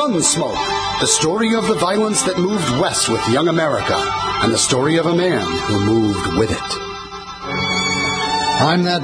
Gunsmoke, the story of the violence that moved west with young America, and the story of a man who moved with it. I'm that